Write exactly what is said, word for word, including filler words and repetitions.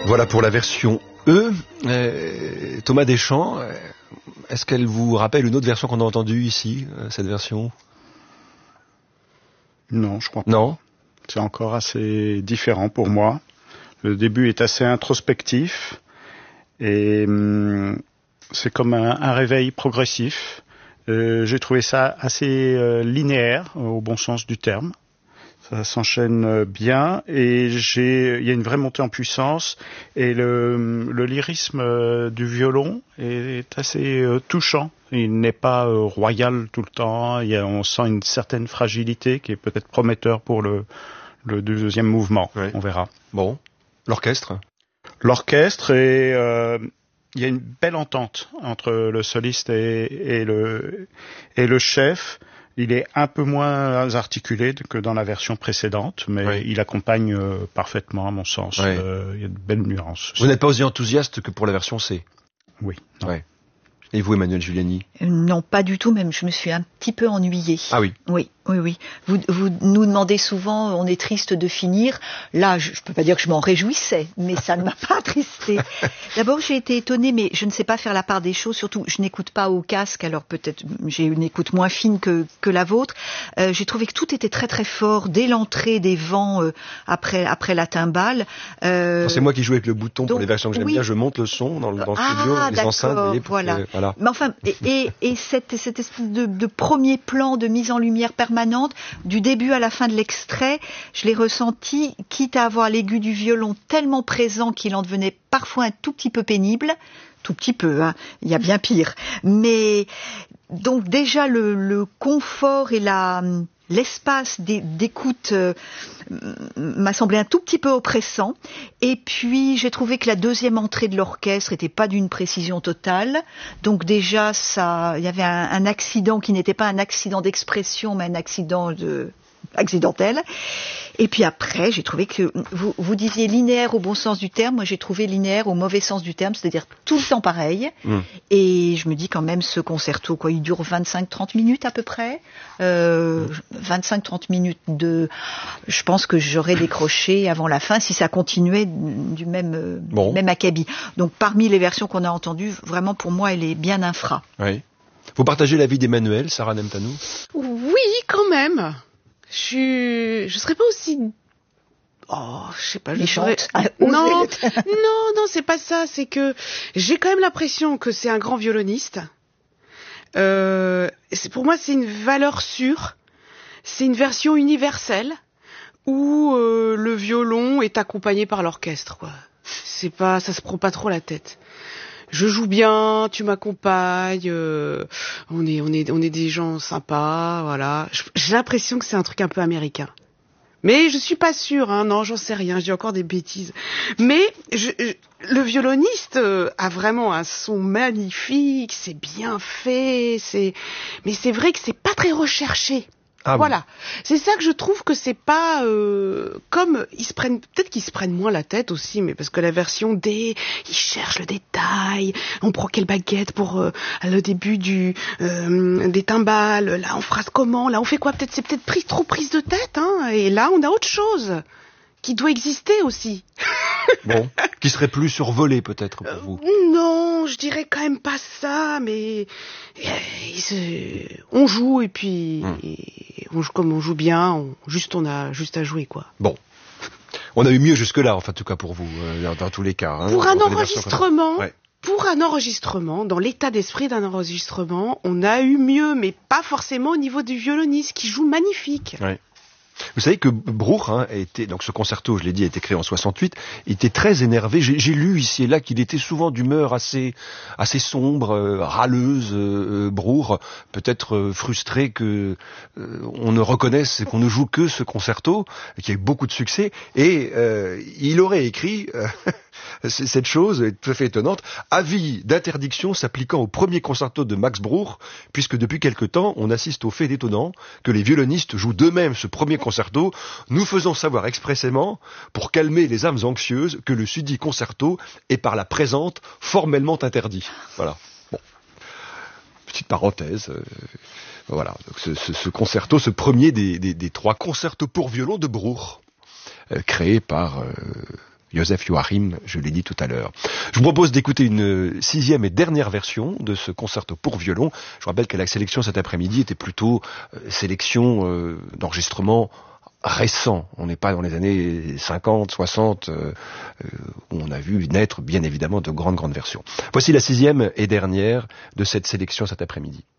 Voilà pour la version E. Euh, Thomas Deschamps, est-ce qu'elle vous rappelle une autre version qu'on a entendue ici, cette version ? Non, je crois pas. Non ? C'est encore assez différent pour moi. Le début est assez introspectif et hum, c'est comme un, un réveil progressif. Euh, j'ai trouvé ça assez euh, linéaire, au bon sens du terme. Ça s'enchaîne bien et j'ai, il y a une vraie montée en puissance et le, le lyrisme du violon est assez euh, touchant. Il n'est pas euh, royal tout le temps. Il y a, on sent une certaine fragilité qui est peut-être prometteur pour le, le deuxième mouvement. Oui. On verra. Bon, l'orchestre. L'orchestre et euh, il y a une belle entente entre le soliste et, et le et le chef. Il est un peu moins articulé que dans la version précédente, mais oui. il accompagne euh, parfaitement, à mon sens. Oui. Euh, il y a de belles nuances. Vous n'êtes pas aussi enthousiaste que pour la version C ? Oui. Non. Ouais. Et vous, Emmanuelle Giuliani ? Non, pas du tout, même je me suis un petit peu ennuyée. Ah oui ? Oui, oui, oui. Vous, vous nous demandez souvent, on est triste de finir. Là, je ne peux pas dire que je m'en réjouissais, mais ça ne m'a pas attristée. D'abord, j'ai été étonnée, mais je ne sais pas faire la part des choses, surtout je n'écoute pas au casque, alors peut-être j'ai une écoute moins fine que, que la vôtre. Euh, j'ai trouvé que tout était très très fort, dès l'entrée des vents euh, après, après la timbale. Euh... C'est moi qui joue avec le bouton Donc, pour les versions que j'aime oui. bien, je monte le son dans, dans le ah, studio, les enceintes. Vous voyez, voilà. Que, voilà. Mais enfin, et, et, et cette, cette espèce de, de premier plan de mise en lumière permanente, du début à la fin de l'extrait, je l'ai ressenti, quitte à avoir l'aigu du violon tellement présent qu'il en devenait parfois un tout petit peu pénible, tout petit peu, hein, il y a bien pire. Mais donc déjà le, le confort et la l'espace d'écoute euh, m'a semblé un tout petit peu oppressant. Et puis, j'ai trouvé que la deuxième entrée de l'orchestre n'était pas d'une précision totale. Donc déjà, ça, il y avait un, un accident qui n'était pas un accident d'expression, mais un accident de... accidentel. Et puis après, j'ai trouvé que vous, vous disiez linéaire au bon sens du terme, moi j'ai trouvé linéaire au mauvais sens du terme, c'est-à-dire tout le temps pareil. Mm. Et je me dis quand même ce concerto, quoi, il dure vingt-cinq trente minutes à peu près. Euh, mm. vingt-cinq trente minutes de... Je pense que j'aurais décroché avant la fin si ça continuait du même, bon. même acabit. Donc parmi les versions qu'on a entendues, vraiment pour moi elle est bien infra. Oui. Vous partagez l'avis d'Emmanuelle, Sarah Nemtanou ? Oui, quand même. Je je serais pas aussi oh je sais pas je serais... non non non c'est pas ça, c'est que j'ai quand même l'impression que c'est un grand violoniste. Euh, c'est, pour moi c'est une valeur sûre, c'est une version universelle où euh, le violon est accompagné par l'orchestre, quoi. C'est pas, ça se prend pas trop la tête. Je joue bien, tu m'accompagnes, euh, on est, on est, on est des gens sympas, voilà. J'ai l'impression que c'est un truc un peu américain. Mais je suis pas sûre, hein, non, j'en sais rien, je dis encore des bêtises. Mais je, je, le violoniste euh, a vraiment un son magnifique, c'est bien fait, c'est, mais c'est vrai que c'est pas très recherché. Ah voilà, bon. C'est ça que je trouve que c'est pas euh, comme ils se prennent, peut-être qu'ils se prennent moins la tête aussi, mais parce que la version D, ils cherchent le détail. On prend quelle baguette pour euh, le début du euh, des timbales. Là, on phrase comment. Là, on fait quoi. Peut-être c'est peut-être prise trop prise de tête. Hein, et là, on a autre chose qui doit exister aussi. Bon, qui serait plus survolé peut-être pour vous. Euh, non, je dirais quand même pas ça, mais euh, on joue et puis hum. et on joue comme on joue bien, on, juste on a juste à jouer, quoi. Bon, on a eu mieux jusque-là, enfin en tout cas pour vous, euh, dans, dans tous les cas. Hein, pour un enregistrement, ouais. pour un enregistrement, dans l'état d'esprit d'un enregistrement, on a eu mieux, mais pas forcément au niveau du violoniste qui joue magnifique. Ouais. Vous savez que Bruch, hein, a été, donc ce concerto, je l'ai dit, a été créé en soixante-huit, il était très énervé. J'ai, j'ai lu ici et là qu'il était souvent d'humeur assez, assez sombre, euh, râleuse, euh, Bruch, peut-être euh, frustré que euh, on ne reconnaisse, qu'on ne joue que ce concerto, qui a eu beaucoup de succès, et euh, il aurait écrit euh, cette chose tout à fait étonnante, avis d'interdiction s'appliquant au premier concerto de Max Bruch, puisque depuis quelque temps, on assiste au fait étonnant que les violonistes jouent d'eux-mêmes ce premier concerto, nous faisons savoir expressément, pour calmer les âmes anxieuses, que le susdit concerto est par la présente formellement interdit. Voilà. Bon. Petite parenthèse. Euh, voilà. Donc ce, ce, ce concerto, ce premier des, des, des trois concertos pour violon de Bruch, euh, créé par... Euh, Joseph Joachim, je l'ai dit tout à l'heure. Je vous propose d'écouter une sixième et dernière version de ce concerto pour violon. Je vous rappelle que la sélection cet après-midi était plutôt euh, sélection euh, d'enregistrement récent. On n'est pas dans les années cinquante, soixante, euh, euh, où on a vu naître bien évidemment de grandes, grandes versions. Voici la sixième et dernière de cette sélection cet après-midi.